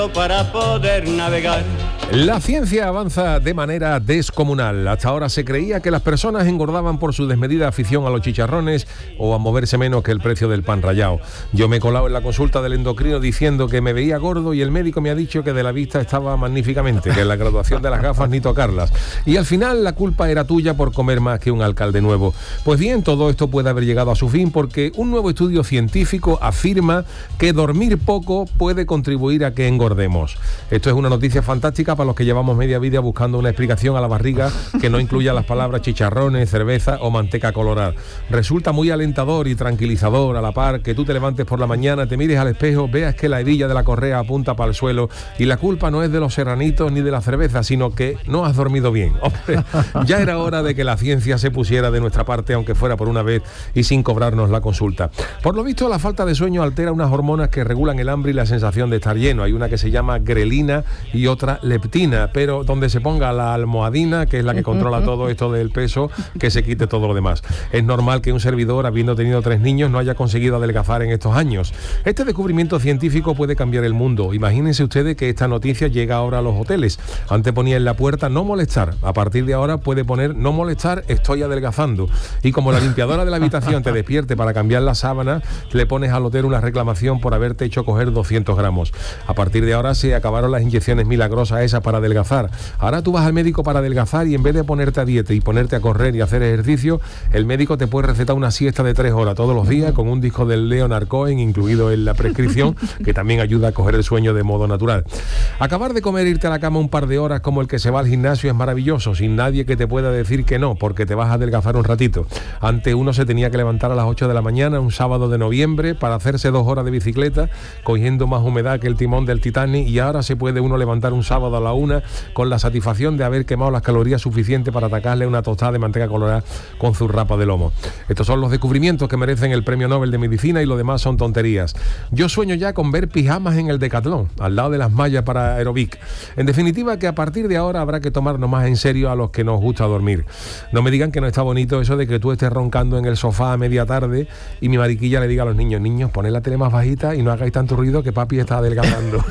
para poder navegar. La ciencia avanza de manera descomunal. Hasta ahora se creía que las personas engordaban por su desmedida afición a los chicharrones o a moverse menos que el precio del pan rallado. Yo me he colado en la consulta del endocrino diciendo que me veía gordo y el médico me ha dicho que de la vista estaba magníficamente, que en la graduación de las gafas ni tocarlas. Y al final la culpa era tuya por comer más que un alcalde nuevo. Pues bien, todo esto puede haber llegado a su fin porque un nuevo estudio científico afirma que dormir poco puede contribuir a que engordemos. Esto es una noticia fantástica para los que llevamos media vida buscando una explicación a la barriga que no incluya las palabras chicharrones, cerveza o manteca colorada. Resulta muy alentador y tranquilizador a la par que tú te levantes por la mañana, te mires al espejo, veas que la hebilla de la correa apunta para el suelo y la culpa no es de los serranitos ni de la cerveza, sino que no has dormido bien. Hombre, ya era hora de que la ciencia se pusiera de nuestra parte, aunque fuera por una vez y sin cobrarnos la consulta. Por lo visto, la falta de sueño altera unas hormonas que regulan el hambre y la sensación de estar lleno. Hay una que se llama grelina y otra leptina, pero donde se ponga la almohadina, que es la que controla todo esto del peso, que se quite todo lo demás. Es normal que un servidor, habiendo tenido 3 niños, no haya conseguido adelgazar en estos años. Este descubrimiento científico puede cambiar el mundo. Imagínense ustedes que esta noticia llega ahora a los hoteles. Antes ponía en la puerta no molestar. A partir de ahora puede poner no molestar, estoy adelgazando. Y como la limpiadora de la habitación te despierte para cambiar la sábana, le pones al hotel una reclamación por haberte hecho coger 200 gramos. A partir de ahora se acabaron las inyecciones milagrosas esas para adelgazar. Ahora tú vas al médico para adelgazar y en vez de ponerte a dieta y ponerte a correr y hacer ejercicio, el médico te puede recetar una siesta de 3 horas todos los días con un disco del Leonard Cohen incluido en la prescripción, que también ayuda a coger el sueño de modo natural. Acabar de comer e irte a la cama un par de horas como el que se va al gimnasio es maravilloso, sin nadie que te pueda decir que no, porque te vas a adelgazar un ratito. Antes uno se tenía que levantar a las 8 de la mañana, un sábado de noviembre, para hacerse 2 horas de bicicleta, cogiendo más humedad que el timón del Titanic, y ahora se puede uno levantar un sábado a la 1 con la satisfacción de haber quemado las calorías suficientes para atacarle una tostada de manteca colorada con zurrapa de lomo. Estos son los descubrimientos que merecen el Premio Nobel de Medicina y lo demás son tonterías. Yo sueño ya con ver pijamas en el Decathlon, al lado de las mallas para aerobic. En definitiva, que a partir de ahora habrá que tomarnos más en serio a los que nos gusta dormir. No me digan que no está bonito eso de que tú estés roncando en el sofá a media tarde y mi mariquilla le diga a los niños, poned la tele más bajita y no hagáis tanto ruido que papi está adelgazando.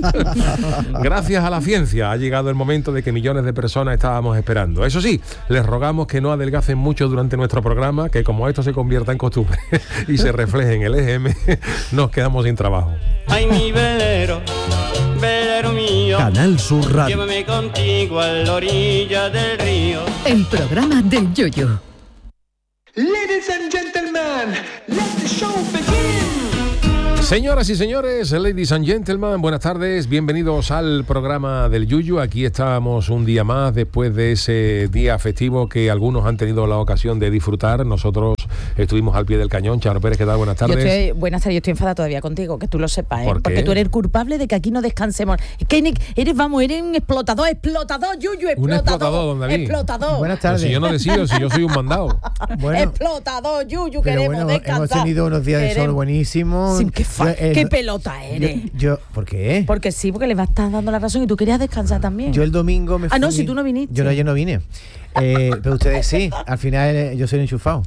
Gracias a la ciencia ha llegado el momento de que millones de personas estábamos esperando. Eso sí, les rogamos que no adelgacen mucho durante nuestro programa, que como esto se convierta en costumbre y se refleje en el EGM, nos quedamos sin trabajo. Ay, mi velero, velero mío, Canal Sur Radio. llévame contigo a la orilla del río. El programa del Yoyo. Ladies and gentlemen, let the show begin. Señoras y señores, ladies and gentlemen, buenas tardes, bienvenidos al programa del Yuyu. Aquí estamos un día más después de ese día festivo que algunos han tenido la ocasión de disfrutar. Nosotros estuvimos al pie del cañón. Charo Pérez, ¿qué tal? Buenas tardes. Buenas tardes, yo estoy enfadada todavía contigo, que tú lo sepas, ¿eh? ¿Por qué? Porque tú eres el culpable de que aquí no descansemos. Es que eres un explotador, Yuyu, explotador. Un explotador, don David. Explotador. Buenas tardes. Si yo no decido, si yo soy un mandado. Bueno, Explotador, Yuyu, pero queremos bueno, descansar. hemos tenido unos días de sol buenísimos. Sí, qué pelota eres. ¿Por qué? Porque sí, porque le vas a estar dando la razón y tú querías descansar también. Yo el domingo me fui... no, si tú no viniste. Yo no vine. Pero ustedes sí, al final yo soy enchufado.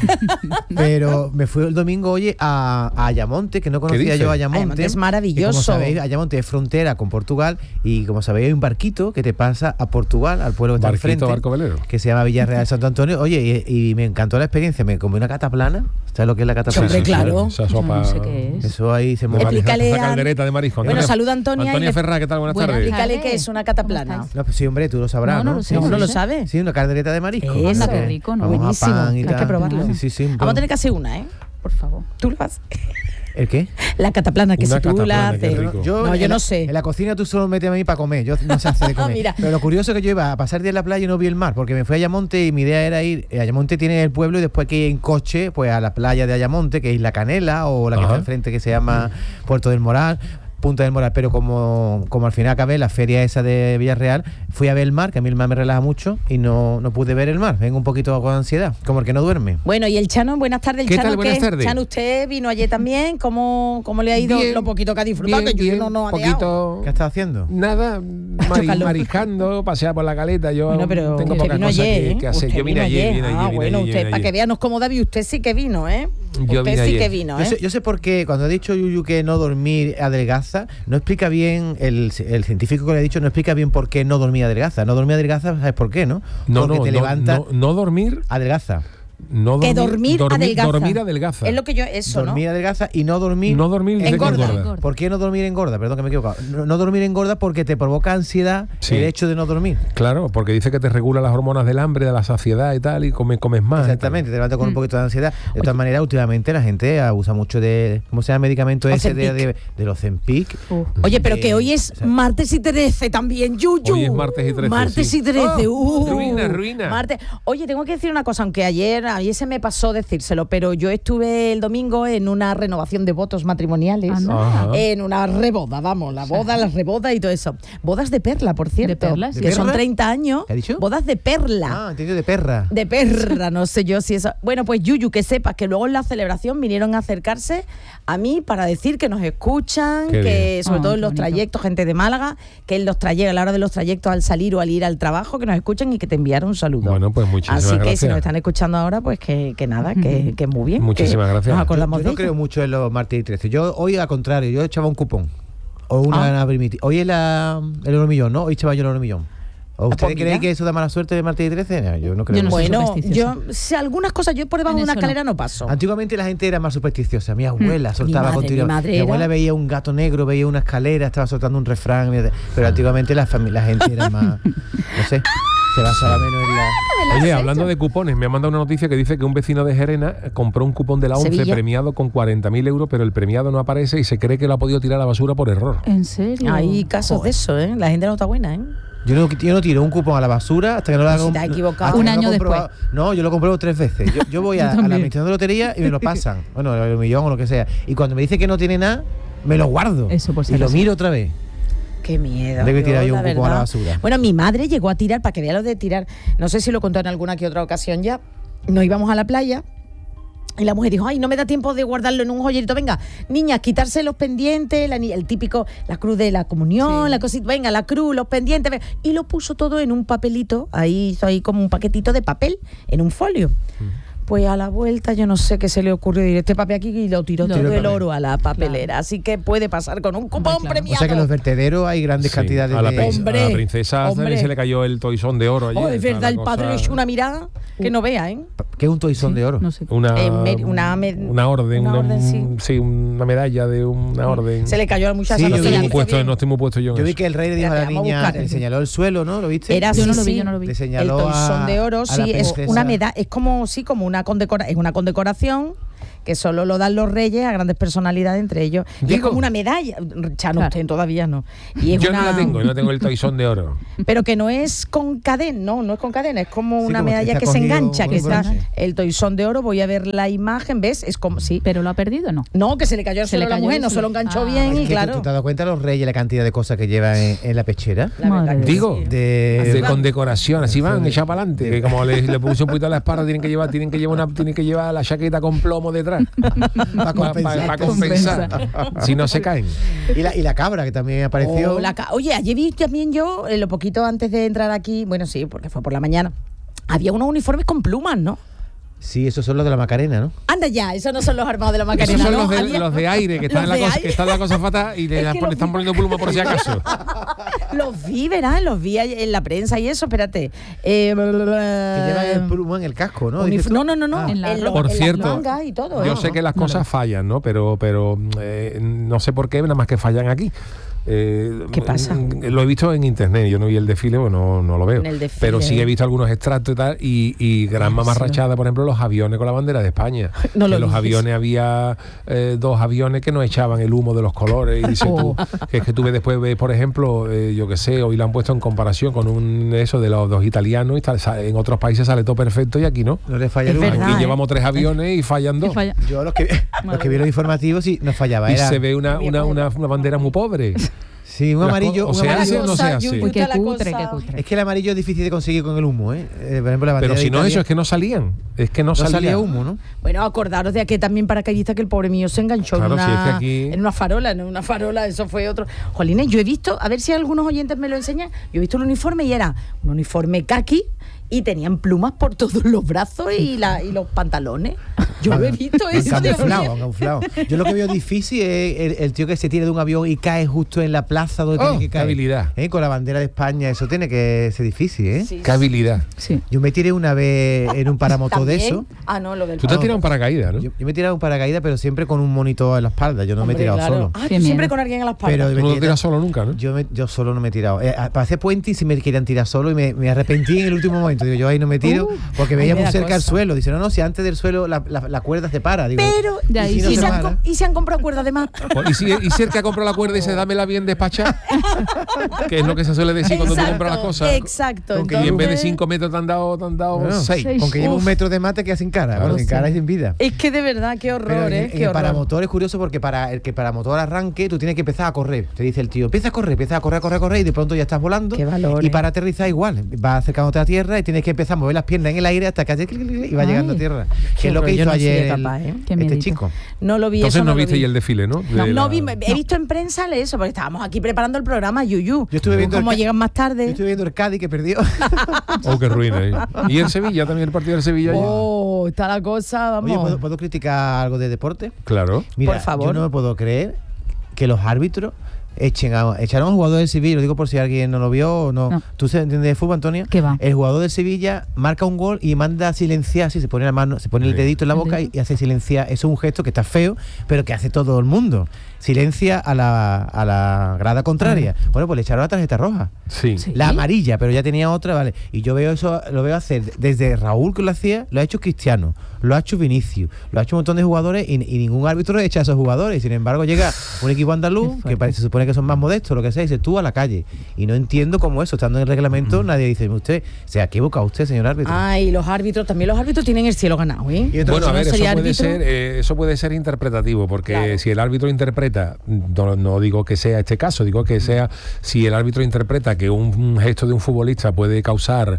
Pero me fui el domingo, oye, a Ayamonte, que no conocía yo Ayamonte. Ayamonte es maravilloso. Como sabéis, Ayamonte es frontera con Portugal y como sabéis hay un barquito que te pasa a Portugal, al pueblo que está al frente, Barco velero. que se llama Villarreal de Santo Antonio. Oye, y me encantó la experiencia, me comí una cataplana. ¿Sabes lo que es la cataplana? Hombre, claro. Esa sopa, No sé qué es. Eso ahí se mueve. Explícale esa a- caldereta de marisco. Bueno, saluda a Antonia. Antonia y le- Ferrá, ¿qué tal? Buenas Buenas tardes. Explícale tardes. qué es una cataplana. ¿Cómo No, pues sí, hombre, tú lo sabrás, No, ¿no? no lo sé. ¿No lo sabes? Sí, una caldereta de marisco. Esa, qué rico, ¿no? Vamos a Buenísimo, pan y hay tal. que probarlo. Sí. Vamos a tener que hacer una, ¿eh? Por favor. Tú lo haces. ¿El qué? La cataplana, que Una si tú la cataplana, qué haces. rico. No, yo no sé. En la cocina tú solo metes a mí para comer. Yo no sé hacer de comer. Mira. Pero lo curioso es que yo iba a pasar día en la playa y no vi el mar, porque me fui a Ayamonte y mi idea era ir. Ayamonte tiene el pueblo y después que ir en coche pues a la playa de Ayamonte, que es Isla Canela, o la que Ajá. está enfrente que se llama Puerto del Moral. Punta del Moral, pero como al final acabé la feria esa de Villarreal, fui a ver el mar, que a mí el mar me relaja mucho y no pude ver el mar. Vengo un poquito con ansiedad, como el que no duerme. Bueno, y el Chano, buenas tardes. ¿Qué Chano, tal? Buenas tardes. Chano, usted vino ayer también. ¿Cómo le ha ido Bien, lo poquito que ha disfrutado? Que yo no ha dejado. poquito. ¿Qué estás haciendo? Nada, calor. mariscando, pasear por la caleta. Yo Bueno, pero tengo usted pocas vino cosas ayer, ¿eh? que hacer. Usted Yo vine vino ayer. Bueno, usted, para que vean, no es como David, usted sí que vino, ¿eh? Yo Usted vine sí ayer. que vino, ¿eh? Yo sé por qué, cuando ha dicho Yuyu que no dormir adelgaza, no explica bien, el científico que le ha dicho no explica bien por qué no dormir adelgaza. No dormir adelgaza, ¿sabes por qué, no? Porque te levanta no dormir, adelgaza. no Que dormir, adelgaza. dormir adelgaza. Es lo que yo... Eso, Dormir ¿no? adelgaza y no dormir... No dormir dice que Engorda. engorda. ¿Por qué no dormir engorda? Perdón que me he equivocado. No dormir engorda porque te provoca ansiedad Sí. el hecho de no dormir. Claro, porque dice que te regula las hormonas del hambre, de la saciedad y tal, y comes más. Exactamente, te levanta con un poquito de ansiedad. De todas maneras, últimamente la gente abusa mucho de... ¿Cómo se llama el medicamento ese de los Ozempic? Oye, pero que hoy es martes y 13 también, Yuyu. Hoy es martes y 13, Martes sí. y 13. Ruina. Martes. Oye, tengo que decir una cosa, aunque ayer se me pasó decírselo, pero yo estuve el domingo en una renovación de votos matrimoniales. Ajá. En una reboda, vamos, la boda, la reboda y todo eso. Bodas de perla, por cierto. ¿De perla? ¿De Que son perla? 30 años. ¿Qué ha dicho? Bodas de perla. Ah, entendido, de perra. De perra, no sé yo si eso... Bueno, pues Yuyu, que sepas que luego en la celebración vinieron a acercarse a mí para decir que nos escuchan, Qué que bien. sobre todo en Qué los bonito. trayectos, gente de Málaga, que en los trayectos, a la hora de los trayectos al salir o al ir al trabajo, que nos escuchan y que te enviaron un saludo. Bueno, pues muchísimas Así que gracias. si nos están escuchando ahora, pues que nada, que muy bien. Muchísimas que gracias. Nos acordamos Yo de no creo ello. mucho en los martes y 13. Yo hoy, al contrario, yo echaba un cupón. O una permitida. Hoy es el euromillón, ¿no? Hoy echaba yo el euromillón. ¿O ustedes pues creen mira. que eso da mala suerte de martes y 13? No, yo no creo. Yo no soy Bueno, supersticiosa. yo si algunas cosas yo por debajo En de una eso escalera no paso. Antiguamente la gente era más supersticiosa. Mi abuela soltaba Mi madre, continuamente. mi madre Mi abuela era- veía un gato negro, veía una escalera, estaba soltando un refrán. Pero antiguamente la gente era más. No sé. Se basaba menos en la. Oye, hablando de cupones, me ha mandado una noticia que dice que un vecino de Gerena compró un cupón de la ONCE Sevilla. premiado con 40.000 euros, pero el premiado no aparece y se cree que lo ha podido tirar a la basura por error. ¿En serio? Hay casos de eso, ¿eh? La gente no está buena, ¿eh? Yo no tiro un cupón a la basura hasta que no lo haga. Si te has equivocado. hasta Un que no año lo he comprobado. después. No, yo lo compruebo 3 veces. Yo voy a la también. administración de lotería y me lo pasan. Bueno, el millón o lo que sea. Y cuando me dice que no tiene nada, me lo guardo. Eso por si y lo acaso. miro otra vez. Qué miedo. Debe tirar yo la un cupón a la verdad. basura. Bueno, mi madre llegó a tirar, para que vea lo de tirar, no sé si lo contó en alguna que otra ocasión ya, nos íbamos a la playa y la mujer dijo, ay, no me da tiempo de guardarlo en un joyerito, venga, niñas, quitarse los pendientes, el típico, la cruz de la comunión, Sí. la cosita, venga, la cruz, los pendientes, venga. Y lo puso todo en un papelito, ahí hizo ahí como un paquetito de papel, en un folio. Pues a la vuelta yo no sé qué se le ocurrió decir este papel aquí y lo tiró Lo todo tiró el papel. oro a la papelera. Así que puede pasar con un cupón claro. premiado. O sea que en los vertederos hay grandes Sí, cantidades a la, de. Hombre, a la princesa hombre. se le cayó el toisón de oro ayer. Oh, es o sea, verdad, el la padre le cosa- echó una mirada que no vea, ¿eh? ¿Qué es un toisón de oro? No sé. Una orden, una orden, sí. una medalla de una orden. Se le cayó a la muchacha. Sí, no, yo se estoy la muy hizo puesto, bien. no estoy muy puesto yo en Yo vi eso. que el rey le dijo a la Espérate, vamos a niña, buscar. le señaló el suelo, ¿no? ¿Lo viste? Era Yo así, no lo vi, sí. yo no lo vi. Le El señaló toisón de oro, a la sí, es princesa. una medalla, es como una es una condecoración que solo lo dan los reyes a grandes personalidades, entre ellos. Y es Digo. como una medalla. Chano, Claro. usted todavía no. Y es Yo no una- la tengo, yo no tengo el toisón de oro. Pero que no es con cadena, no es con cadena, es como Sí, una como medalla está que se cogido engancha, que un está broche. el toisón de oro. Voy a ver la imagen, ¿ves? Es como, sí. ¿Pero lo ha perdido o no? No, que se le cayó al Se le suelo a la cayó mujer, el no se lo suelo. enganchó Ah, bien Es y que claro. ¿Tú te has dado cuenta los reyes la cantidad de cosas que llevan en la pechera? La verdad Madre que de Digo, sí. de De, condecoración, así van, echar para adelante. Que como le puse un poquito a la espalda, tienen que llevar la chaqueta con plomo detrás. para compensar. Para compensar. Si no se caen. Y la cabra, que también apareció. Oye, ayer vi también yo, lo poquito antes de entrar aquí, bueno, sí, porque fue por la mañana, había unos uniformes con plumas, ¿no? Sí, esos son los de la Macarena, ¿no? Anda ya, esos no son los armados de la Macarena, Esos son ¿no? los de aire, que están, Los de aire. que están la cosa fatal y Es que los están vi- poniendo pluma por si acaso. Los vi, ¿verdad? Los vi en la prensa y eso, espérate. Que llevan el pluma en el casco, ¿no? Dices tú. No, Ah. En la Por en cierto, las mangas y todo. yo ¿eh? sé que las cosas fallan, ¿no? Pero no sé por qué, nada más que fallan aquí. ¿Qué pasa? Lo he visto en internet, yo no vi el desfile, bueno, no lo veo. En el desfile. Pero sí he visto algunos extractos y tal, y gran mamarrachada, por ejemplo, los aviones con la bandera de España. No lo que los dices. aviones había 2 aviones que no echaban el humo de los colores. Y dices tú, que es que tú ves después, ves, por ejemplo, yo que sé, hoy lo han puesto en comparación con eso de los 2 italianos y tal. En otros países sale todo perfecto y aquí no. No le falla Es el uno. verdad, Aquí ¿eh? llevamos 3 aviones y fallan 2. Falla. Yo los que vi los informativos sí nos fallaba. Y Era, se ve una bandera muy pobre. sí, un Las amarillo. o un se amarillo- hace o no se hace. Uy, qué Está la cutre, cosa. qué cutre. Es que el amarillo es difícil de conseguir con el humo, ¿eh? Por ejemplo, la bandera Pero si de no Italia eso, es que no salían. Es que no no salía salía humo, ¿no? Bueno, acordaros de aquel también paracaidista que el pobre mío se enganchó Claro, en, si es que una, aquí- en una farola, eso fue otro. Jolines, yo he visto, a ver si algunos oyentes me lo enseñan, yo he visto el uniforme y era un uniforme caqui y tenían plumas por todos los brazos y los pantalones. Yo lo he visto Han eso. Dios camuflado, mío. han camuflado. Yo lo que veo difícil es el tío que se tira de un avión y cae justo en la plaza donde tiene que qué caer. habilidad. Con la bandera de España, eso tiene que ser difícil, ¿eh? Sí. Qué habilidad. Sí. Yo me tiré una vez en un paramotor de ¿También? eso. Ah, no, lo del Tú te has tirado un paracaídas, ¿no? Yo me he tirado un paracaídas, pero siempre con un monitor en la espalda. Yo no me he Hombre, tirado claro. solo. Ah, Qué tú siempre miedo. con alguien a la espalda. Pero Tú no te tiras solo nunca, ¿no? Yo solo no me he tirado. Para hacer puente sí me querían tirar solo y me arrepentí en el último momento. Digo, yo ahí no me tiro porque veía me muy da cerca el cosa. suelo. Dice, no, si antes del suelo la cuerda se para. Digo, Pero, De ahí ¿y si no sí. se para? ¿y se han comprado cuerdas de más? ¿Y si el que ha comprado la cuerda dice dámela bien despachada? Que es lo que se suele decir cuando tú compras las cosas. Exacto. Con que Y en vez de entonces- 5 metros te han dado Bueno, 6. seis. Con que lleva Uf. un metro de mate que sin cara. Claro. Bueno, sin cara y sin vida. Es que de verdad, qué horror, Pero en qué el horror. paramotor es curioso porque para el que paramotor arranque, tú tienes que empezar a correr. Te dice el tío, empieza a correr y de pronto ya estás volando. Qué valor, y ¿eh? para aterrizar igual. Vas acercándote a tierra y tienes que empezar a mover las piernas en el aire hasta que hace y va Ay. llegando a tierra. Qué Que es lo que horror, yo hizo no sería ayer capaz, ¿eh? Qué este miedito. chico. No lo vi. Entonces eso no lo viste vi. y el desfile, ¿no? De No la- vi, he visto en prensa eso, porque estábamos aquí preparando el programa, Yuyu. Yo estuve viendo Como el ca- llegan más Yo tarde. estuve viendo el Cádiz que perdió. Oh, qué ruina. ¿Y el Sevilla también, el partido del Sevilla? ayer? Oh, está la cosa, Oye, vamos. ¿puedo criticar algo de deporte? Claro. Mira, Por favor. yo no me puedo creer que los árbitros echaron a un jugador del Sevilla, lo digo por si alguien no lo vio o no. No. ¿Tú entiendes de fútbol, Antonio? ¿Qué va? El jugador del Sevilla marca un gol y manda a silenciar, así se pone la mano, se pone el Sí. dedito en la ¿El boca dedito? y hace silenciar. Eso es un gesto que está feo, pero que hace todo el mundo. Silencia a la grada contraria. Bueno, pues le echaron la tarjeta roja. Sí. Sí. La amarilla, pero ya tenía otra, ¿vale? Y yo veo eso, lo veo hacer desde Raúl, que lo hacía, lo ha hecho Cristiano, lo ha hecho Vinicius, lo ha hecho un montón de jugadores y ningún árbitro echa a esos jugadores. Y sin embargo, llega un equipo andaluz, que se supone que son más modestos, lo que sea, y dice tú a la calle. Y no entiendo cómo eso, estando en el reglamento, nadie dice, usted, se ha equivocado usted, señor árbitro. Ay, los árbitros, también los árbitros tienen el cielo ganado, ¿eh? Y otra Bueno, a cosa, ver, ¿no eso sería puede, árbitro? eso puede ser interpretativo, porque Claro. si el árbitro interpreta, no digo que sea este caso, digo que sea, si el árbitro interpreta que un gesto de un futbolista puede causar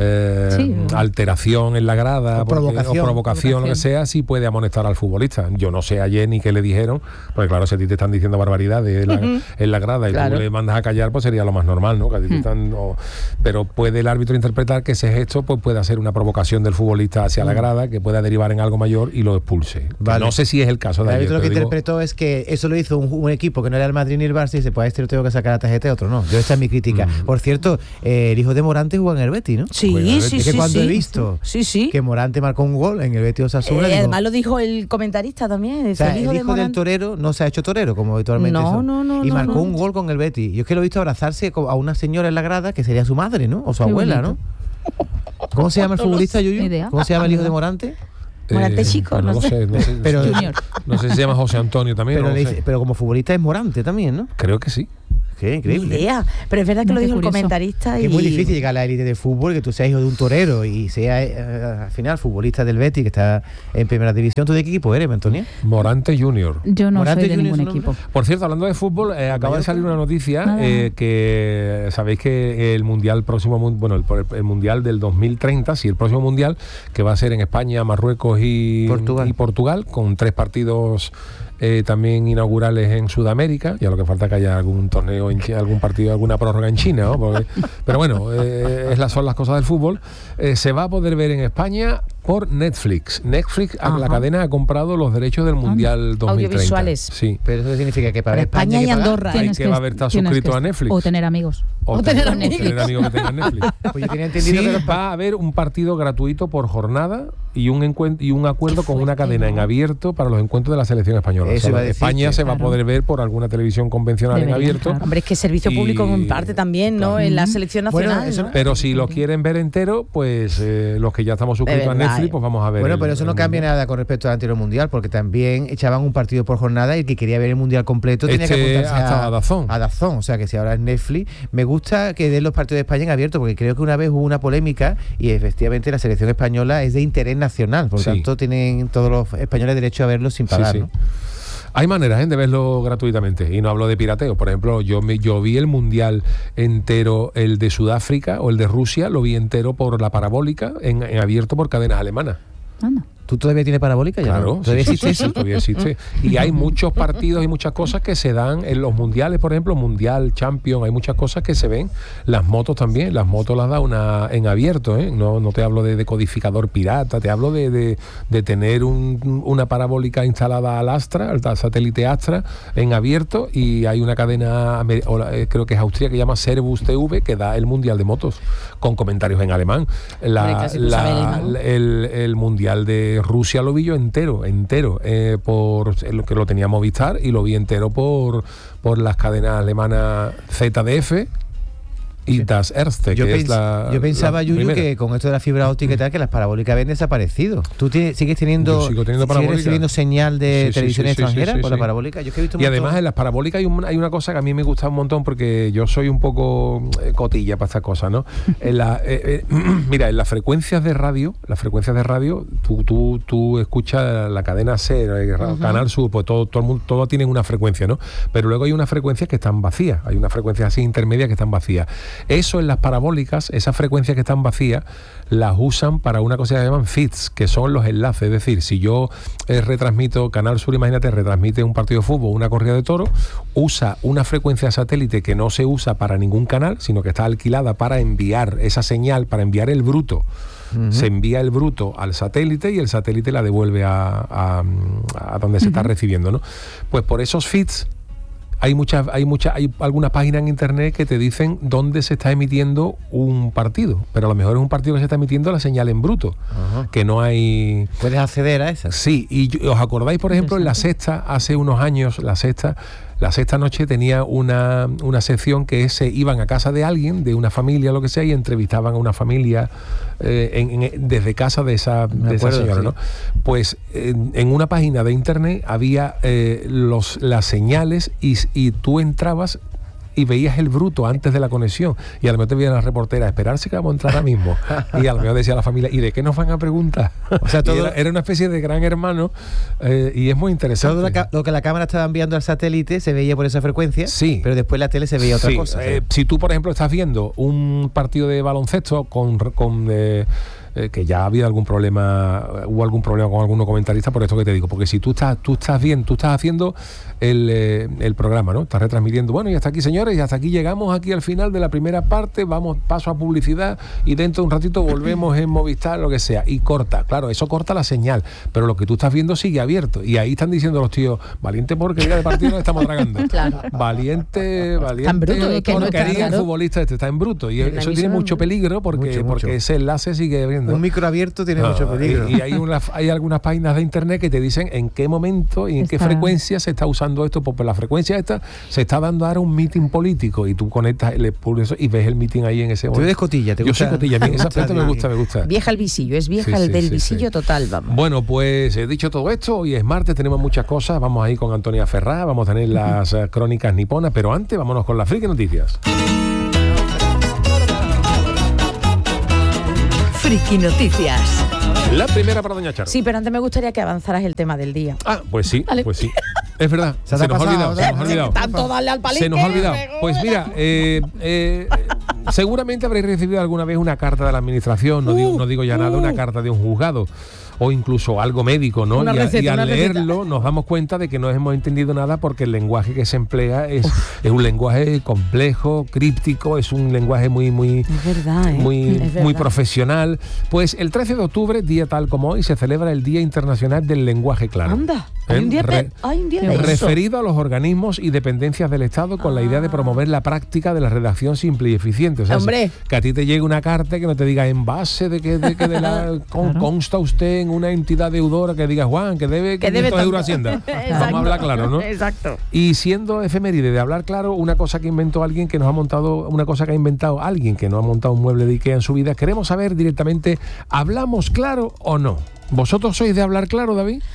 Sí. alteración en la grada O porque- provocación. o provocación, lo que sea, sí puede amonestar al futbolista. Yo no sé ayer ni qué le dijeron, porque claro, si a ti te están diciendo barbaridades en la grada y Claro. tú le mandas a callar, pues sería lo más normal, ¿no? Que a ti te están- pero puede el árbitro interpretar que ese gesto pues puede hacer una provocación del futbolista hacia la grada, que pueda derivar en algo mayor y lo expulse. Vale. No sé si es el caso el de ayer, árbitro lo que pero digo- interpretó es que eso lo hizo un equipo que no era el Madrid ni el Barça y dice, pues a este lo tengo que sacar la tarjeta y a otro no. Yo esta es mi crítica. Por cierto, el hijo de Morante jugó en el Betis, ¿no? Sí, Bueno, sí, Es que sí, cuando sí. he visto Sí. que Morante marcó un gol en el Betis Osasuna, digo, Además lo dijo el comentarista también, o sea, el hijo de del Morán. torero no se ha hecho torero como habitualmente No, son. no, y no, marcó no. un gol con el Betis. Yo es que lo he visto abrazarse a una señora en la grada que sería su madre, ¿no? O su Qué abuela, bonito. ¿no? ¿Cómo se llama el futbolista, Yuyu? Ni idea. ¿Cómo se llama el hijo de Morante? Morante chico, pues no lo sé. sé, no sé, Pero- Junior. no sé si se llama José Antonio también. Pero, no lo le sé. dice- pero como futbolista es Morante también, ¿no? Creo que sí. Qué Ni increíble. idea. Pero es verdad que No, lo qué dijo el curioso. comentarista. Que y... es muy difícil llegar a la élite de fútbol, que tú seas hijo de un torero y seas al final futbolista del Betis que está en primera división. ¿Tú de qué equipo eres, Antonia? Morante Junior. Yo no Morante soy de Junior ningún es su equipo. Por cierto, hablando de fútbol, acaba de salir una noticia Nada. que sabéis que el mundial próximo, bueno, el mundial del 2030, sí, el próximo mundial que va a ser en España, Marruecos y Portugal, con 3 partidos también inaugurales en Sudamérica. Ya lo que falta que haya algún torneo, algún partido, alguna prórroga en China, ¿no? Pero bueno, son las cosas del fútbol. Se va a poder ver en España por Netflix. Netflix, Ajá. la cadena ha comprado los derechos del mundial 2030. Audiovisuales. Sí. Pero eso significa que para Para España hay y que pagar. Andorra. Hay que haber estado tienes suscrito que a Netflix. O tener amigos. O tener amigos. tener amigos que tengan Netflix. Pues yo tenía entendido Sí, que los va a haber un partido gratuito por jornada y un acuerdo con una cadena en abierto para los encuentros de la selección española. Eso O sea, iba a decir España que, se va a claro. poder ver por alguna televisión convencional en Debería, abierto. claro. Hombre, es que servicio público en parte también, ¿no? En la selección Bueno, nacional. eso ¿no? Pero si lo quieren ver entero, pues los que ya estamos suscritos a verdad, Netflix, pues vamos a ver. Bueno, pero eso no cambia mundial. nada con respecto al anterior mundial, porque también echaban un partido por jornada y el que quería ver el mundial completo tenía que apuntarse hasta a DAZN. a DAZN. O sea que si ahora es Netflix, me gusta que den los partidos de España en abierto, porque creo que una vez hubo una polémica y efectivamente la selección española es de interés nacional, por lo Sí. tanto tienen todos los españoles derecho a verlo sin pagar, Sí, sí. ¿no? Hay maneras de verlo gratuitamente y no hablo de pirateo. Por ejemplo, yo vi el mundial entero, el de Sudáfrica o el de Rusia, lo vi entero por la parabólica en abierto por cadenas alemanas. Anda. ¿Tú todavía tienes parabólica? Ya Claro, no. ¿Todavía sí, existe sí, eso? todavía existe. Y hay muchos partidos y muchas cosas que se dan en los mundiales, por ejemplo, Mundial, Champions, hay muchas cosas que se ven. Las motos también, las motos las da en abierto, ¿eh? No te hablo de decodificador pirata, te hablo de tener una parabólica instalada al Astra, al satélite Astra, en abierto, y hay una cadena, creo que es austríaca, que se llama Servus TV, que da el Mundial de motos, con comentarios en alemán. El Mundial de Rusia lo vi yo entero, por lo que lo tenía Movistar, y lo vi entero por las cadenas alemanas ZDF y Das Erste, Yo que es la yo pensaba, la Yuyu, primera. que con esto de la fibra óptica y tal, que las parabólicas habían desaparecido. ¿Tú sigues teniendo, Yo sigo teniendo sigues parabólica. recibiendo señal de Sí, televisión sí, extranjera sí, por la sí. parabólica? Yo es que he visto Y además en las parabólicas hay una cosa que a mí me gusta un montón, porque yo soy un poco cotilla para estas cosas, ¿no? Mira, en las frecuencias de radio, tú escuchas la cadena C, Canal Sur, pues todo el mundo, todo tienen una frecuencia, ¿no? Pero luego hay unas frecuencias que están vacías, hay unas frecuencias así intermedias que están vacías. Eso en las parabólicas, esas frecuencias que están vacías, las usan para una cosa que se llaman feeds, que son los enlaces. Es decir, si yo retransmito, Canal Sur, imagínate, retransmite un partido de fútbol, una corrida de toros, usa una frecuencia satélite que no se usa para ningún canal, sino que está alquilada para enviar esa señal, para enviar el bruto. Se envía el bruto al satélite y el satélite la devuelve a donde se está recibiendo, ¿no? Pues por esos feeds hay algunas páginas en internet que te dicen dónde se está emitiendo un partido, pero a lo mejor es un partido que se está emitiendo la señal en bruto, que no hay... ¿Puedes acceder a esas? Sí, y os acordáis, por ejemplo, en La Sexta, hace unos años, La Sexta Noche tenía una sección que se iban a casa de alguien, de una familia, lo que sea, y entrevistaban a una familia desde casa de esa señora, sí. ¿no? Pues en una página de internet había las señales y tú entrabas y veías el bruto antes de la conexión, y a lo mejor te veía la reportera, esperarse que vamos a entrar ahora mismo, y a lo mejor decía la familia, ¿y de qué nos van a preguntar? O sea, todo era una especie de gran hermano, y es muy interesante. todo lo que la cámara estaba enviando al satélite se veía por esa frecuencia, Sí. pero después la tele se veía otra Sí, cosa. si tú, por ejemplo, estás viendo un partido de baloncesto que ya ha habido hubo algún problema con algunos comentaristas, por esto que te digo, porque si tú estás haciendo el programa, ¿no? Estás retransmitiendo, bueno, y hasta aquí, señores, y hasta aquí llegamos aquí al final de la primera parte, vamos paso a publicidad y dentro de un ratito volvemos en Movistar, lo que sea, y corta, claro, eso corta la señal, pero lo que tú estás viendo sigue abierto, y ahí están diciendo los tíos, valiente porquería de partido nos estamos tragando. Claro. Valiente en bruto, es que no está porquería, claro. el futbolista está en bruto, y En la eso tiene emisión, mucho peligro porque mucho. ese enlace sigue abriendo. Un micro abierto tiene mucho peligro. Y hay algunas páginas de internet que te dicen en qué momento y en qué frecuencia se está usando esto, porque la frecuencia esta se está dando ahora un meeting político y tú conectas, le pones eso y ves el meeting ahí en ese momento. Tú eres cotilla, ¿te Yo gusta? soy cotilla, a mí esa parte me gusta. Vieja el visillo, es vieja Sí, el del sí, visillo sí. total, vamos. Bueno, pues he dicho todo esto, hoy es martes, tenemos muchas cosas, vamos a ir con Antonia Ferrá, vamos a tener las crónicas niponas, pero antes vámonos con las friki noticias. Friki Noticias. La primera para doña Charo. Sí, pero antes me gustaría que avanzaras el tema del día. Ah, pues sí, Vale. pues sí. Es verdad, Se te se ha nos ha pasado, olvidado, se nos ha olvidado. Tanto darle al palinque. Se nos ha olvidado. me Pues mira, seguramente habréis recibido alguna vez una carta de la administración, no digo ya nada, una carta de un juzgado o incluso algo médico, ¿no? Una Y receta, al una receta. leerlo nos damos cuenta de que no hemos entendido nada porque el lenguaje que se emplea es un lenguaje complejo, críptico, es un lenguaje muy Es verdad, ¿eh? muy Es verdad. muy profesional. Pues el 13 de octubre, día tal como hoy, se celebra el Día Internacional del Lenguaje Claro. Anda, hay un día de eso. Referido a los organismos y dependencias del Estado con la idea de promover la práctica de la redacción simple y eficiente. O sea, Hombre. que a ti te llegue una carta que no te diga en base de que consta usted en una entidad deudora, que diga Juan, que debe 500 euros a Hacienda. Vamos a hablar claro, ¿no? Exacto. Y siendo efeméride de hablar claro, una cosa que inventó alguien que nos ha montado, una cosa que ha inventado alguien que no ha montado un mueble de Ikea en su vida, queremos saber directamente, ¿hablamos claro o no? ¿Vosotros sois de hablar claro, David?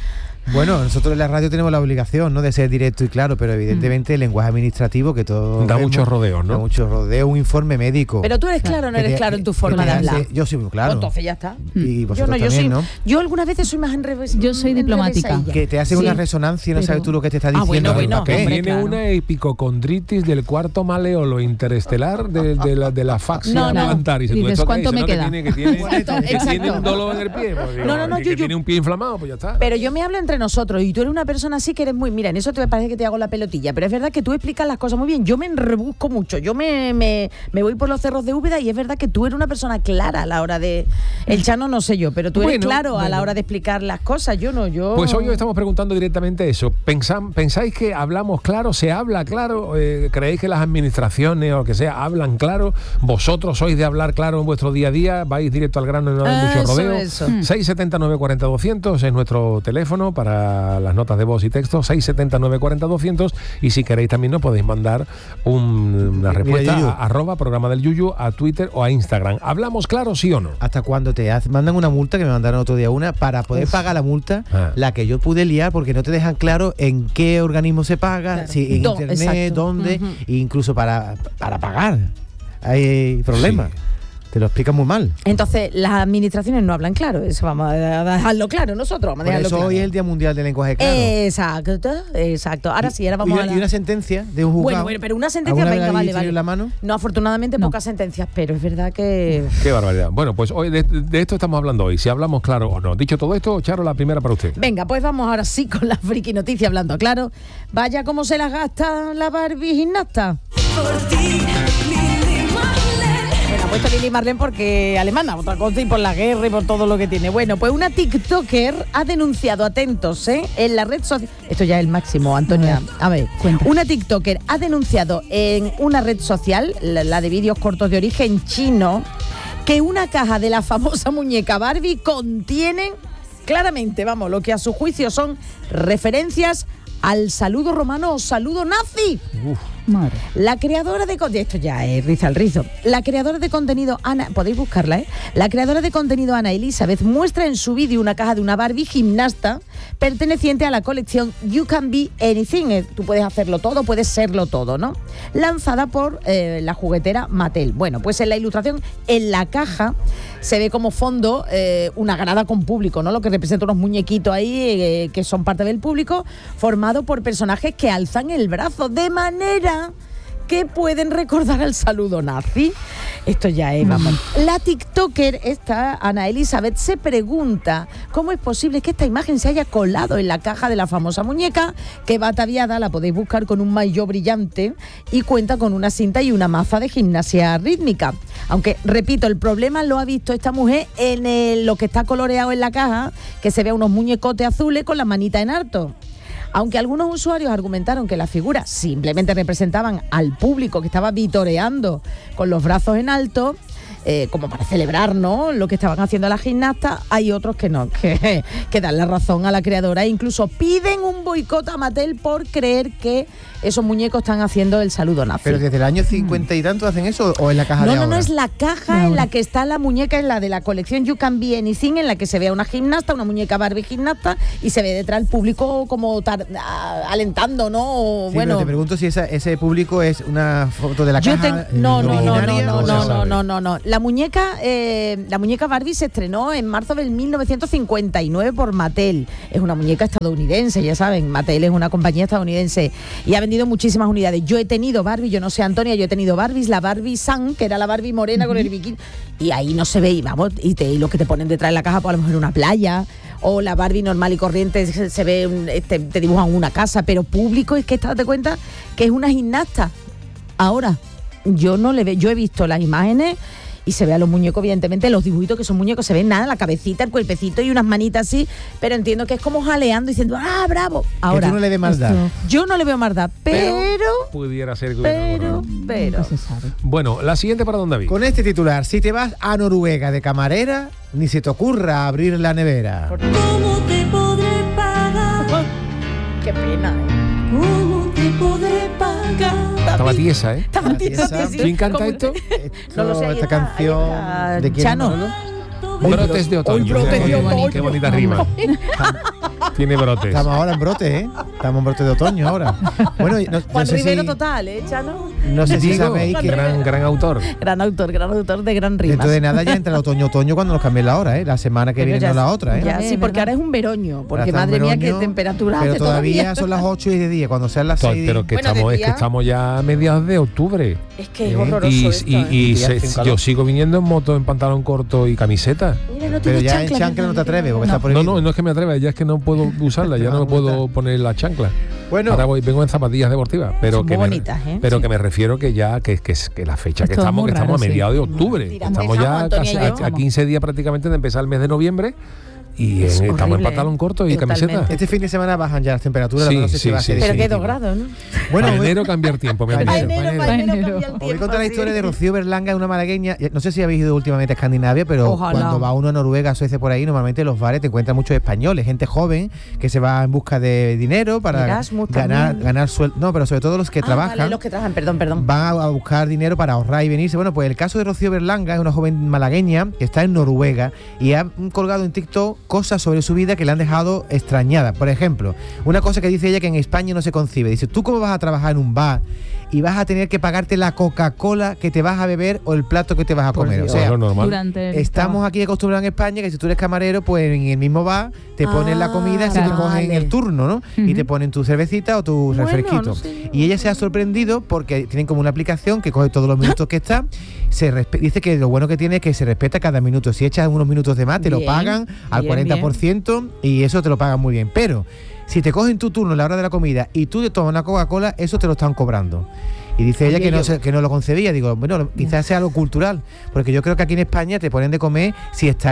Bueno, nosotros en la radio tenemos la obligación, ¿no?, de ser directo y claro, pero evidentemente el lenguaje administrativo que todo Da muchos rodeos, ¿no? Da muchos rodeos, un informe médico. Pero tú eres claro o no eres claro en tu forma de hablar. Yo soy muy claro. Pues entonces ya está. Y vosotros yo también, soy, ¿no? Yo algunas veces soy más Yo soy diplomática. Que te hacen una resonancia y no sabes tú lo que te está diciendo. bueno, ¿Para qué? hombre, Tiene claro. una epicocondritis del cuarto maleolo interestelar de la faxia No, no. plantar. Y Dices, ¿esto qué ¿cuánto es? me ¿No? queda? Que tiene Exacto. un dolor en el pie. Pues digo, No, que Yuyu. tiene un pie inflamado, pues ya está. Pero yo me hablo entre nosotros y tú eres una persona así que eres muy... Mira, en eso te parece que te hago la pelotilla, pero es verdad que tú explicas las cosas muy bien. Yo me rebusco mucho, yo me voy por los cerros de Úbeda y es verdad que tú eres una persona clara a la hora de... El Chano no sé yo, pero tú eres claro a la hora de explicar las cosas, yo no, yo... Pues hoy os estamos preguntando directamente eso. ¿Pensáis que hablamos claro? ¿Se habla claro? ¿Creéis que las administraciones o lo que sea hablan claro? ¿Vosotros sois de hablar claro en vuestro día a día? ¿Vais directo al grano y no hay mucho rodeo? Eso. 679 40 200 es nuestro teléfono para las notas de voz y texto. 679 40 200 y si queréis también nos podéis mandar una respuesta Yuyu. a @programa del Yuyu a Twitter o a Instagram. ¿Hablamos claro, sí o no? ¿Hasta cuándo te mandan una multa, que me mandaron otro día una, para poder pagar la multa, la que yo pude liar porque no te dejan claro en qué organismo se paga, Claro. si en internet, Exacto. dónde, e incluso para pagar. Hay problemas. Sí. Te lo explican muy mal. Entonces, las administraciones no hablan claro, eso vamos a dejarlo claro nosotros, vamos a Por dejarlo eso claro. hoy es el Día Mundial del Lenguaje Claro. Exacto. Ahora sí, ahora vamos y una sentencia de un juzgado. Bueno, pero una sentencia, ¿Alguna vez venga, la habéis vale. tenido en la mano? No, afortunadamente No. pocas sentencias, pero es verdad que... Qué barbaridad. Bueno, pues hoy de esto estamos hablando hoy, si hablamos claro o no. Dicho todo esto, Charo, la primera para usted. Venga, pues vamos ahora sí con la friki noticia hablando claro. Vaya cómo se las gasta la Barbie gimnasta. Bueno, ha puesto Lili Marlene porque alemana, otra cosa, y por la guerra y por todo lo que tiene. Bueno, pues una TikToker ha denunciado, atentos, en la red social... Esto ya es el máximo, Antonia. A ver, Cuenta. una TikToker ha denunciado en una red social, la de vídeos cortos de origen chino, que una caja de la famosa muñeca Barbie contiene claramente, vamos, lo que a su juicio son referencias al saludo romano o saludo nazi. Madre. La creadora de esto ya es riza al rizo. La creadora de contenido Ana, podéis buscarla, La creadora de contenido Ana Elizabeth muestra en su vídeo una caja de una Barbie gimnasta perteneciente a la colección You Can Be Anything. Tú puedes hacerlo todo, puedes serlo todo, ¿no? Lanzada por la juguetera Mattel. Bueno, pues en la ilustración, en la caja, se ve como fondo una grada con público, ¿no? Lo que representa unos muñequitos ahí que son parte del público, formado por personajes que alzan el brazo de manera que pueden recordar al saludo nazi. Esto ya es, vamos. La TikToker, esta Ana Elizabeth, se pregunta cómo es posible que esta imagen se haya colado en la caja de la famosa muñeca, que va ataviada, la podéis buscar, con un maillot brillante y cuenta con una cinta y una maza de gimnasia rítmica. Aunque, repito, el problema lo ha visto esta mujer en lo que está coloreado en la caja, que se ve unos muñecotes azules con la manita en alto. Aunque algunos usuarios argumentaron que las figuras simplemente representaban al público que estaba vitoreando con los brazos en alto, como para celebrar, ¿no?, lo que estaban haciendo las gimnastas, hay otros que no, que dan la razón a la creadora e incluso piden un boicot a Mattel por creer que esos muñecos están haciendo el saludo nazi. ¿Pero desde el año 50 y tanto hacen eso o en la caja de ahora? No, es la caja en la que está la muñeca, es la de la colección You Can Be Anything, en la que se ve a una gimnasta, una muñeca Barbie gimnasta, y se ve detrás el público como alentando, ¿no? O, Sí, bueno, pero te pregunto si ese público es una foto de la caja No. originaria o se sabe. No. La muñeca Barbie se estrenó en marzo del 1959 por Mattel. Es una muñeca estadounidense, ya saben, Mattel es una compañía estadounidense y ha vendido muchísimas unidades. Yo he tenido Barbie, yo no sé, Antonia, yo he tenido Barbies, la Barbie Sun, que era la Barbie morena con el bikini, y ahí no se ve, y vamos, y lo que te ponen detrás de la caja, pues a lo mejor una playa, o la Barbie normal y corriente se ve, te dibujan una casa, pero público es que date cuenta que es una gimnasta. Ahora, yo no le veo, yo he visto las imágenes y se ve a los muñecos, evidentemente, los dibujitos que son muñecos, se ven nada, la cabecita, el cuerpecito y unas manitas así, pero entiendo que es como jaleando, diciendo, ¡ah, bravo! Ahora, Que tú no le ves maldad. yo no le veo maldad, pero pudiera ser que hubiera algo, ¿no? pero No se sabe. Bueno, la siguiente para dónde David. Con este titular, si te vas a Noruega de camarera, ni se te ocurra abrir la nevera. ¿Cómo te podré pagar? qué pena, ¿Cómo te podré pagar? Estaba tiesa, ¿eh? Estaba tiesa, tiesa. sí. ¿Quién canta Como- esto? No lo sé, ahí Esta está, canción ahí está. ¿de quién? Chano. Manolo? Brotes de otoño. brotes de Qué otoño. Qué bonita rima. Tiene brotes. Estamos ahora en brote, ¿eh? Estamos en brote de otoño ahora. Bueno, Juan sé Rivero si, total, Chano. no sé si Digo, sabéis que gran autor. Gran autor de gran rimas. dentro de nada ya entra el otoño cuando nos cambien la hora, ¿eh? La semana que Pero viene ya- no la otra, ¿eh? Ya, sí, porque ahora es un veroño, porque Ahora está madre en mía, qué veroño, temperatura pero hace todavía son las 8 y de día, cuando sean las 6. Pero que Bueno, estamos, de es que día- estamos ya a mediados de octubre. Es que es horroroso Y, esto, y- ¿eh? y ya se- hace un calor. yo sigo viniendo en moto, en pantalón corto y camiseta. Mira, no Pero tiene ya en chanclas, chancla no te atreves, porque está No, prohibido. no es que me atreva, ya es que no puedo usarla, ya no me puedo poner la chancla. Bueno. Ahora vengo en zapatillas deportivas, pero Son que muy me, bonitas, ¿eh? pero Sí. que me refiero que ya que la fecha Es que todo estamos, muy que estamos raro, a sí. mediados de octubre, Mira, estamos empezamos, ya Antonia casi y yo. a 15 días prácticamente de empezar el mes de noviembre y Es estamos en horrible, pantalón corto y totalmente. camiseta. Este fin de semana bajan ya las temperaturas, Sí, no sé si sí, va a ser sí, Pero sí. que definitivo. 2 grados, ¿no? Bueno, Para voy- enero cambiar tiempo, me han Para dicho. enero, Para para enero enero. cambia el Os voy a tiempo, contar la así. historia de Rocío Berlanga, una malagueña. No sé si habéis ido últimamente a Escandinavia, pero Ojalá. cuando va uno a Noruega, Suecia, por ahí, normalmente en los bares te encuentran muchos españoles, gente joven que se va en busca de dinero para Erasmus ganar también. sueldo. No, pero sobre todo los que trabajan. Vale, los que trabajan, perdón. Van a buscar dinero para ahorrar y venirse. Bueno, pues el caso de Rocío Berlanga es una joven malagueña que está en Noruega y ha colgado en TikTok cosas sobre su vida que le han dejado extrañada. Por ejemplo, una cosa que dice ella que en España no se concibe. Dice, ¿tú cómo vas a trabajar en un bar y vas a tener que pagarte la Coca-Cola que te vas a beber o el plato que te vas a Por comer? O Dios. sea, Lo normal. Durante el estamos trabajo. aquí acostumbrados en España que si tú eres camarero, pues en el mismo bar te ponen la comida y se te claro. cogen Vale. el turno, ¿no? Y te ponen tu cervecita o tu Bueno, refresquito. no sé. Y ella se ha sorprendido porque tienen como una aplicación que coge todos los minutos que está. Dice que lo bueno que tiene es que se respeta cada minuto. Si echas unos minutos de más, te lo Bien, pagan al bien, 40% y eso te lo pagan muy bien. Pero si te cogen tu turno a la hora de la comida y tú te tomas una Coca-Cola, eso te lo están cobrando. Y dice ella Oye, que no, yo- que no lo concebía. Digo, bueno, quizás sea algo cultural, porque yo creo que aquí en España te ponen de comer si está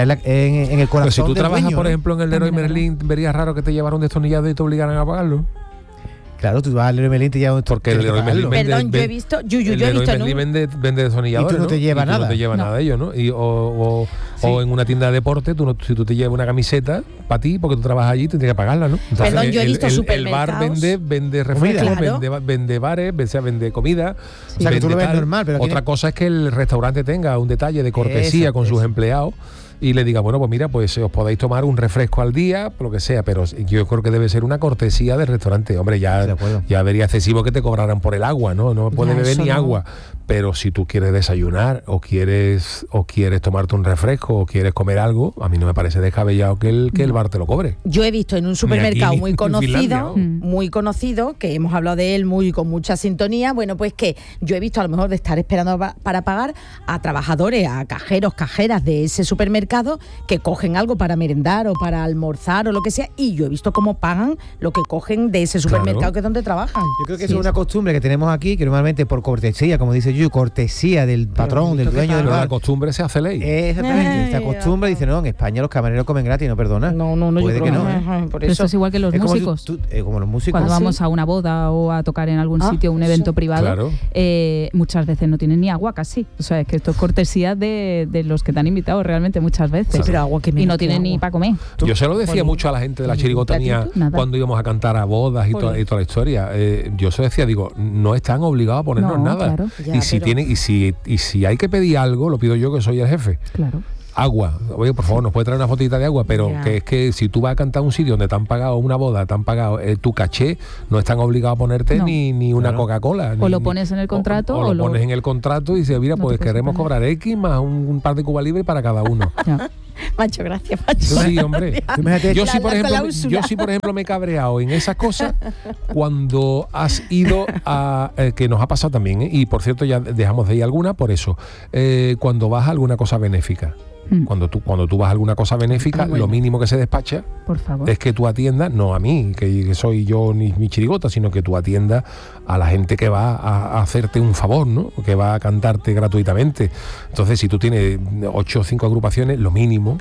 en el corazón Pero si tú del trabajas, dueño, por ¿no? ejemplo, en el Leroy También es Merlin, verías raro que te llevaran un destornillador y te obligaran a pagarlo. Claro, tú vas al Leroy Merlin y te llevan Porque el Leroy Merlin Perdón, yo he visto, el yo he Leroy visto, Merlin ¿no? vende destornilladores, Y tú no te llevas Y tú nada. no te llevas No. nada de ellos, ¿no? O Sí. en una tienda de deporte, si tú te llevas una camiseta para ti, porque tú trabajas allí, tendrías que pagarla, ¿no? Entonces, Perdón, yo he visto el bar supermercados. vende refrescos, Claro. vende bares, vende comida. O sea, que tú lo ves tal. normal, pero aquí Otra cosa es que el restaurante tenga un detalle de cortesía Eso, con sus eso. empleados y le diga, bueno, pues mira, pues os podéis tomar un refresco al día, lo que sea, pero yo creo que debe ser una cortesía del restaurante. Hombre, De acuerdo. ya vería excesivo que te cobraran por el agua, ¿no? No puedes Ya, beber eso ni no. agua. Pero si tú quieres desayunar o quieres tomarte un refresco o quieres comer algo, a mí no me parece descabellado que el bar te lo cobre. Yo he visto en un supermercado Ni aquí, muy ni en Finlandia, conocido, ¿no? muy conocido, que hemos hablado de él con mucha sintonía, bueno, pues que yo he visto a lo mejor de estar esperando para pagar a trabajadores, a cajeros, cajeras de ese supermercado que cogen algo para merendar o para almorzar o lo que sea, y yo he visto cómo pagan lo que cogen de ese supermercado Claro. que es donde trabajan. Yo creo que Sí. eso es una costumbre que tenemos aquí, que normalmente por cortesía, como dice Yu, cortesía del patrón, del dueño del Pero la bar. costumbre se hace ley. Exactamente, esta Ay, costumbre dice, no, en España los camareros comen gratis, no perdona. No, yo Puede creo que no, que ¿eh? ajá, por Pero eso. eso es igual que los Es como, músicos. como los músicos. Cuando ¿Ah, sí? vamos a una boda o a tocar en algún Ah, sitio, un evento eso. privado, Claro. muchas veces no tienen ni agua casi. O sea, es que esto es cortesía de los que te han invitado realmente muchas veces. Sí, pero agua que y menos no que tienen ni agua. para comer. Yo se lo decía Jolín. mucho a la gente de la chirigotanía platito, nada. cuando íbamos a cantar a bodas y toda la historia. Yo se lo decía, digo, no están obligados a ponernos No, nada. claro. Ya, Y si pero- tienen, y si hay que pedir algo, lo pido yo que soy el jefe. Claro. Agua, oye, por favor, nos puede traer una fotita de agua, pero Ya. que es que si tú vas a cantar a un sitio donde te han pagado una boda, te han pagado tu caché, no están obligados a ponerte No. ni una Claro. Coca-Cola. O ni- lo pones en el contrato, o o lo lo- pones en el contrato y dices, mira, No pues te puedes queremos poner. cobrar X más un par de Cuba Libre para cada uno. Ya. Macho, gracias, Macho. Sí, hombre. Tú imagínate- Yo La- sí, por la ejemplo, cláusula. me he cabreado en esas cosas cuando has ido a que nos ha pasado también, ¿eh? Y por cierto ya dejamos de ir alguna por eso. Cuando vas a alguna cosa benéfica. Mm. Cuando tú vas a alguna cosa benéfica, Ah, bueno. lo mínimo que se despacha Por favor. es que tú atiendas, no a mí, que soy yo ni mi chirigota, sino que tú atiendas a la gente que va a hacerte un favor, ¿no? Que va a cantarte gratuitamente. Entonces, si tú tienes 8 o 5 agrupaciones, lo mínimo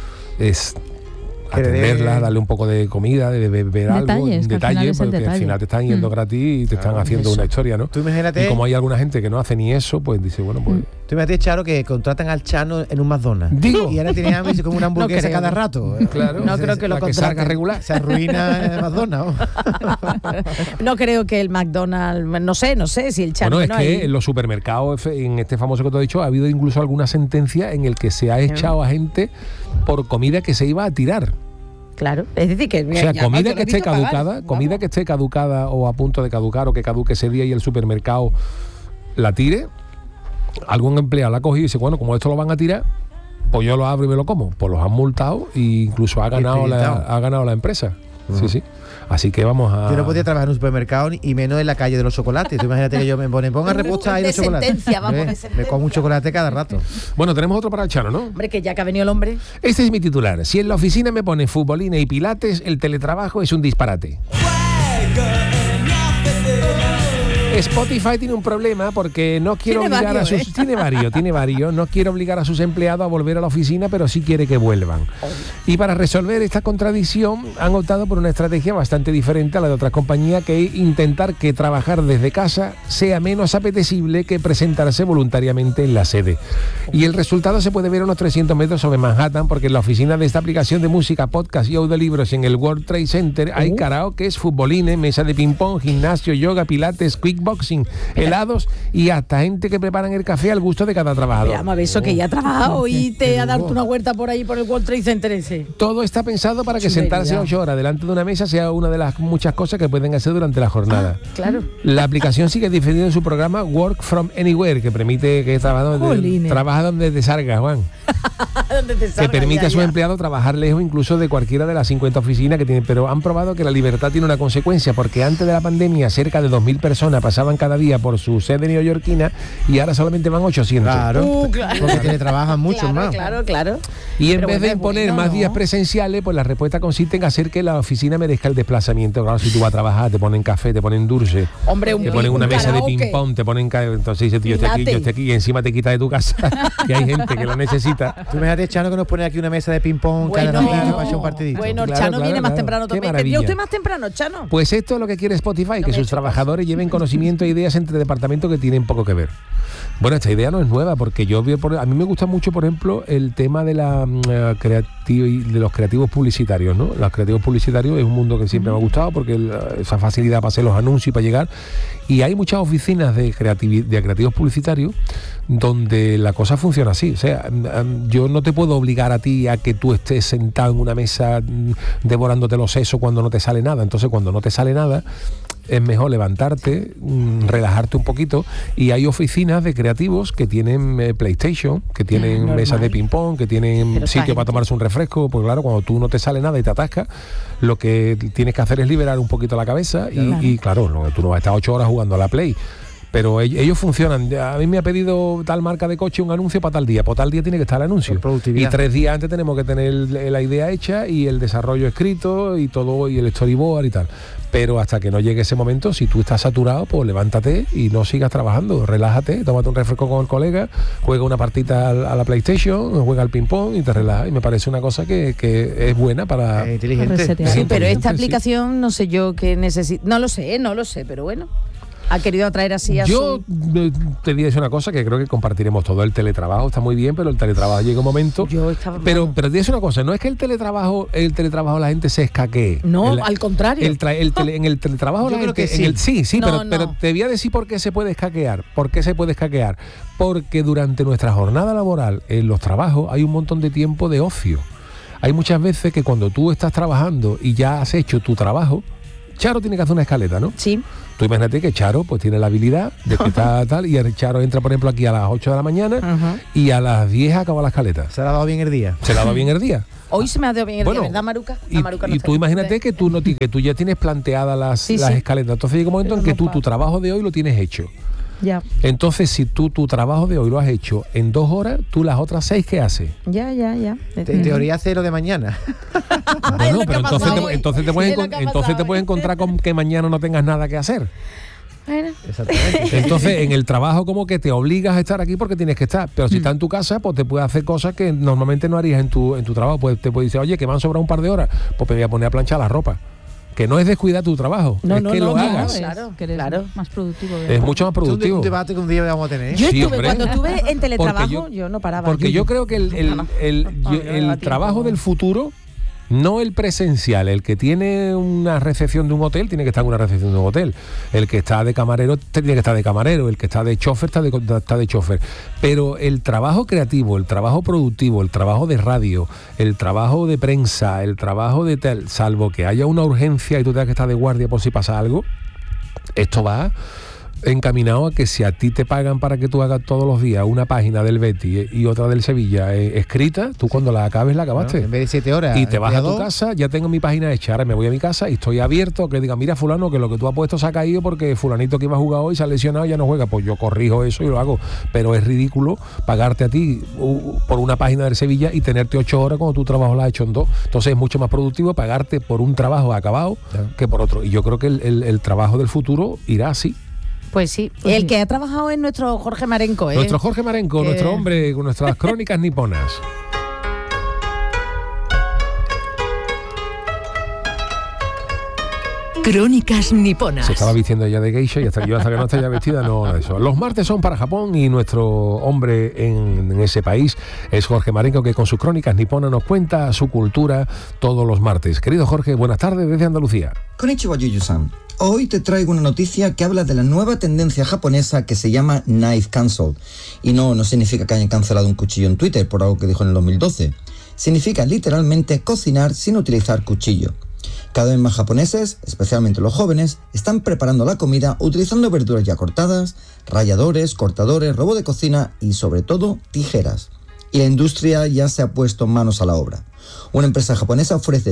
es Que le atenderlas, dé- darle un poco de comida, de beber algo, Detalles, un que al final detalle, es el porque al detalle. final te están yendo gratis y te están haciendo eso. una historia, ¿no? Tú imagínate, Y como hay alguna gente que no hace ni eso, pues dice, bueno, pues... tú imagínate, Charo, que contratan al Chano en un McDonald's. Digo. Y ahora tiene hambre y se come una hamburguesa creo. cada rato. Claro, No creo que lo la que salga contraten. regular. Se arruina McDonald's. No creo que el McDonald's, no sé si el Chano Bueno, es no que hay- en los supermercados, en este famoso que te he dicho, ha habido incluso alguna sentencia en el que se ha echado a gente por comida que se iba a tirar. Claro, es decir que... O sea, ya, comida yo lo que he esté visto pagar, caducada, vamos. comida que esté caducada o a punto de caducar o que caduque ese día y el supermercado la tire, algún empleado la ha cogido y dice, bueno, como esto lo van a tirar, pues yo lo abro y me lo como. Pues los han multado e incluso ha ganado la empresa. Sí, sí. Así que vamos a... Yo no podía trabajar en un supermercado y menos en la calle de los chocolates. Tú imagínate que yo me ponga a repostar ahí los De chocolates. sentencia, vamos, de Me sentencia. como un chocolate cada rato. Bueno, tenemos otro para el Chano, ¿no? Hombre, que ya que ha venido el hombre... Este es mi titular. Si en la oficina me pone futbolina y pilates, el teletrabajo es un disparate. Spotify tiene un problema porque no quiere Tiene obligar varios, a sus... Tiene varios. No quiere obligar a sus empleados a volver a la oficina, pero sí quiere que vuelvan. Y para resolver esta contradicción han optado por una estrategia bastante diferente a la de otras compañías, que es intentar que trabajar desde casa sea menos apetecible que presentarse voluntariamente en la sede. Y el resultado se puede ver a unos 300 metros sobre Manhattan, porque en la oficina de esta aplicación de música, podcast y audiolibros en el World Trade Center hay karaoke, futbolines, mesa de ping-pong, gimnasio, yoga, pilates, kickboxing, helados y hasta gente que preparan el café al gusto de cada trabajador. Vamos a ver, eso que ya ha trabajado y te ha dado una vuelta por ahí por el World Trade Center ese. Todo está pensado para que Chulería. sentarse 8 horas delante de una mesa sea una de las muchas cosas que pueden hacer durante la jornada. Claro. La aplicación sigue defendiendo su programa Work from Anywhere, que permite que Jolines. trabaja donde te salga, Juan. ¿Dónde te Que salga? permite Ya, a sus ya. empleados trabajar lejos incluso de cualquiera de las 50 oficinas que tienen. Pero han probado que la libertad tiene una consecuencia, porque antes de la pandemia cerca de 2.000 personas pasaban cada día por su sede neoyorquina y ahora solamente van 800. Claro, Claro. porque teletrabajan mucho Claro, más. Claro. Y en Pero vez bueno, de es imponer bueno, más ¿no? días presenciales, pues la respuesta consiste en hacer que la oficina merezca el desplazamiento. Claro, si tú vas a trabajar, te ponen café, te ponen dulce, Hombre, te ponen una mesa de ping-pong, te ponen... Entonces dices, tío, yo estoy aquí y encima te quita de tu casa, que hay gente que lo necesita. Tú imagínate, Chano, que nos pone aquí una mesa de ping-pong cada Bueno, ratito para echar un partidito. bueno, Claro, Chano claro, viene más claro. temprano Qué también. maravilla. ¿Vendría usted más temprano, Chano? Pues esto es lo que quiere Spotify, que me sus he hecho trabajadores lleven conocimiento e ideas entre departamentos que tienen poco que ver. Bueno, esta idea no es nueva, porque a mí me gusta mucho, por ejemplo, el tema de de los creativos publicitarios, ¿no? Los creativos publicitarios es un mundo que siempre me ha gustado, porque esa facilidad para hacer los anuncios y para llegar. Y hay muchas oficinas de creativos publicitarios donde la cosa funciona así. O sea, yo no te puedo obligar a ti a que tú estés sentado en una mesa devorándote los sesos cuando no te sale nada. Entonces, cuando no te sale nada, es mejor levantarte, relajarte un poquito, y hay oficinas de creativos que tienen PlayStation, que tienen normal. mesas de ping-pong, que tienen Pero sitio esta para gente- tomarse un refresco. Pues claro, cuando tú no te sale nada y te atascas, lo que tienes que hacer es liberar un poquito la cabeza y claro, tú no vas a estar 8 horas jugando a la Play. Pero ellos funcionan. A mí me ha pedido tal marca de coche un anuncio para tal día. Por tal día tiene que estar el anuncio. Por productividad. Y 3 días antes tenemos que tener la idea hecha y el desarrollo escrito y todo, y el storyboard y tal. Pero hasta que no llegue ese momento, si tú estás saturado, pues levántate y no sigas trabajando. Relájate, tómate un refresco con el colega, juega una partita a la PlayStation, juega al ping-pong y te relajas. Y me parece una cosa que es buena para... Inteligente. Resetear. Sí, pero esta Sí. aplicación no sé yo qué necesita. No lo sé, pero bueno. Ha querido atraer así a Yo su... te voy a decir una cosa que creo que compartiremos todo. El teletrabajo está muy bien, pero el teletrabajo llega un momento. Yo estaba... Pero te voy a decir una cosa, no es que el teletrabajo la gente se escaquee. No, al contrario. En el teletrabajo Yo la creo gente... que sí. Sí, No, pero no. te voy a decir por qué se puede escaquear. ¿Por qué se puede escaquear? Porque durante nuestra jornada laboral en los trabajos hay un montón de tiempo de ocio. Hay muchas veces que cuando tú estás trabajando y ya has hecho tu trabajo, Charo tiene que hacer una escaleta, ¿no? Sí. Tú imagínate que Charo pues tiene la habilidad de que está tal, y el Charo entra, por ejemplo, aquí a las 8 de la mañana Ajá. y a las 10 acaba la escaleta. Se le ha dado bien el día. Se le ha dado bien el día. Hoy se me ha dado bien el Bueno, día, ¿verdad, Maruca? Y, La Maruca no y está tú aquí. imagínate que tú ya tienes planteadas las Sí. escaletas. Entonces llega un momento en que Pero no tu trabajo de hoy lo tienes hecho. Ya. Entonces, si tú tu trabajo de hoy lo has hecho en 2 horas, tú las otras 6, ¿qué haces? Ya. En teoría cero de mañana. Es Bueno, lo que pero ha pasado hoy. entonces te Es lo que ha pasado puedes hoy. encontrar con que mañana no tengas nada que hacer. Bueno, Exactamente. Entonces, en el trabajo como que te obligas a estar aquí porque tienes que estar. Pero si estás en tu casa, pues te puedes hacer cosas que normalmente no harías en tu trabajo. Pues te puedes decir, oye, que me han sobrado un par de horas, pues me voy a poner a planchar la ropa. Que no es descuidar tu trabajo, No, es no, que no, lo no, hagas. Claro, que eres claro. más productivo. Es mucho más Es un productivo. debate que un día vamos a tener. yo Sí, estuve, hombre. cuando estuve en teletrabajo, Porque yo no paraba. Porque yo creo que el No, no. trabajo del futuro No el presencial, el que tiene una recepción de un hotel tiene que estar en una recepción de un hotel. El que está de camarero tiene que estar de camarero. El que está de chofer está de chofer. Pero el trabajo creativo, el trabajo productivo, el trabajo de radio, el trabajo de prensa, el trabajo de tal, salvo que haya una urgencia y tú tengas que estar de guardia por si pasa algo, esto va encaminado a que si a ti te pagan para que tú hagas todos los días una página del Betis y otra del Sevilla escrita, tú cuando la acabes la acabaste. Bueno, en vez de 7 horas. Y te vas a tu casa, ya tengo mi página hecha, ahora me voy a mi casa y estoy abierto a que diga, mira fulano, que lo que tú has puesto se ha caído porque fulanito que iba a jugar hoy se ha lesionado y ya no juega. Pues yo corrijo eso y lo hago. Pero es ridículo pagarte a ti por una página del Sevilla y tenerte 8 horas cuando tu trabajo la has hecho en 2. Entonces es mucho más productivo pagarte por un trabajo acabado que por otro. Y yo creo que el trabajo del futuro irá así. Pues sí, el que ha trabajado es nuestro Jorge Marenco. Nuestro Jorge Marenco, nuestro hombre con nuestras crónicas niponas. Crónicas niponas. Se estaba vistiendo ella de geisha y hasta que no esté ya vestida, no eso. Los martes son para Japón y nuestro hombre en ese país es Jorge Marenco, que con sus crónicas niponas nos cuenta su cultura todos los martes. Querido Jorge, buenas tardes desde Andalucía. Konnichiwa, Yuyu-san. Hoy te traigo una noticia que habla de la nueva tendencia japonesa que se llama Knife Cancel. Y no significa que hayan cancelado un cuchillo en Twitter por algo que dijo en el 2012. Significa literalmente cocinar sin utilizar cuchillo. Cada vez más japoneses, especialmente los jóvenes, están preparando la comida utilizando verduras ya cortadas, ralladores, cortadores, robot de cocina y sobre todo tijeras. Y la industria ya se ha puesto manos a la obra. Una empresa japonesa ofrece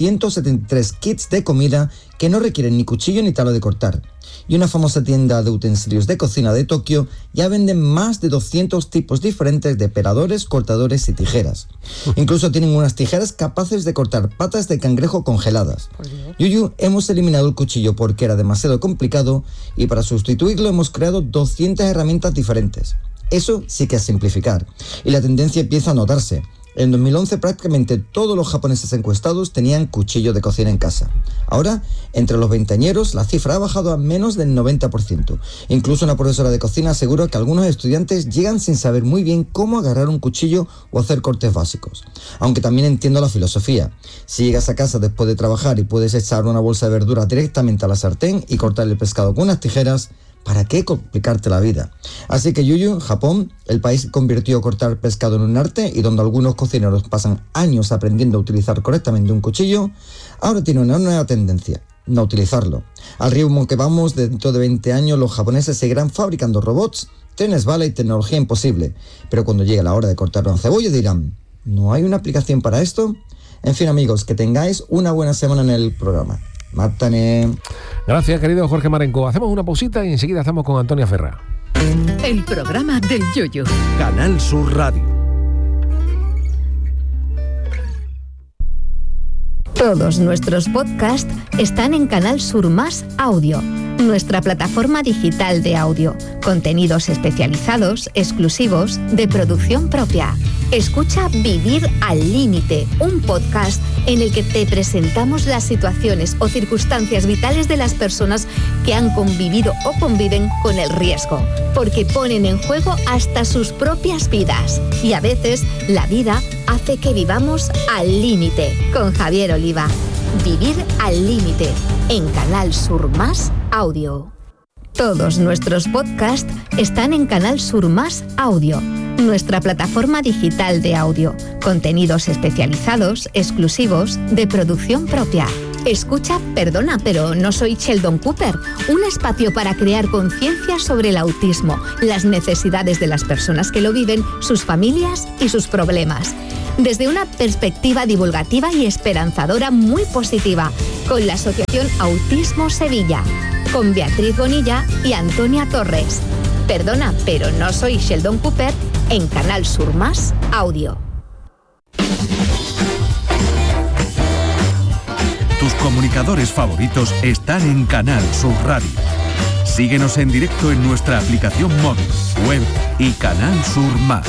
273 kits de comida que no requieren ni cuchillo ni tabla de cortar. Y una famosa tienda de utensilios de cocina de Tokio ya venden más de 200 tipos diferentes de peladores, cortadores y tijeras. Incluso tienen unas tijeras capaces de cortar patas de cangrejo congeladas. Yuyu, hemos eliminado el cuchillo porque era demasiado complicado y para sustituirlo hemos creado 200 herramientas diferentes. Eso sí que es simplificar. Y la tendencia empieza a notarse. En 2011 prácticamente todos los japoneses encuestados tenían cuchillo de cocina en casa. Ahora, entre los veinteañeros, la cifra ha bajado a menos del 90%. Incluso una profesora de cocina asegura que algunos estudiantes llegan sin saber muy bien cómo agarrar un cuchillo o hacer cortes básicos. Aunque también entiendo la filosofía. Si llegas a casa después de trabajar y puedes echar una bolsa de verdura directamente a la sartén y cortar el pescado con unas tijeras, ¿para qué complicarte la vida? Así que Yuyu, Japón, el país que convirtió cortar pescado en un arte y donde algunos cocineros pasan años aprendiendo a utilizar correctamente un cuchillo, ahora tiene una nueva tendencia, no utilizarlo. Al ritmo que vamos, dentro de 20 años los japoneses seguirán fabricando robots, trenes bala y tecnología imposible. Pero cuando llegue la hora de cortar una cebolla dirán, ¿no hay una aplicación para esto? En fin, amigos, que tengáis una buena semana en el programa. Mátane. Gracias, querido Jorge Marenco. Hacemos una pausita y enseguida estamos con Antonia Ferrá. El programa del Yoyo. Canal Sur Radio. Todos nuestros podcasts están en Canal Sur Más Audio, nuestra plataforma digital de audio, contenidos especializados, exclusivos, de producción propia. Escucha Vivir al Límite, un podcast en el que te presentamos las situaciones o circunstancias vitales de las personas que han convivido o conviven con el riesgo, porque ponen en juego hasta sus propias vidas. Y a veces la vida hace que vivamos al límite. Con Javier Oliva. Vivir al Límite, en Canal Sur Más Audio. Todos nuestros podcasts están en Canal Sur Más Audio, nuestra plataforma digital de audio, contenidos especializados, exclusivos, de producción propia. Escucha Perdona, pero no soy Sheldon Cooper, un espacio para crear conciencia sobre el autismo, las necesidades de las personas que lo viven, sus familias y sus problemas. Desde una perspectiva divulgativa y esperanzadora muy positiva, con la Asociación Autismo Sevilla, con Beatriz Bonilla y Antonia Torres. Perdona, pero no soy Sheldon Cooper, en Canal Sur Más Audio. Tus comunicadores favoritos están en Canal Sur Radio. Síguenos en directo en nuestra aplicación móvil, web y Canal Sur Más.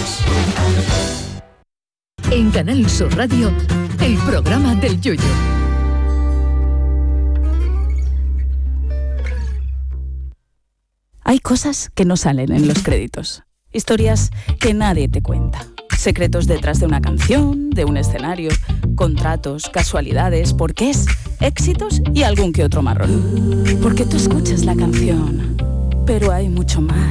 En Canal Sur Radio, el programa del Yoyo. Hay cosas que no salen en los créditos. Historias que nadie te cuenta. Secretos detrás de una canción, de un escenario, contratos, casualidades, porqués, éxitos y algún que otro marrón. Porque tú escuchas la canción, pero hay mucho más.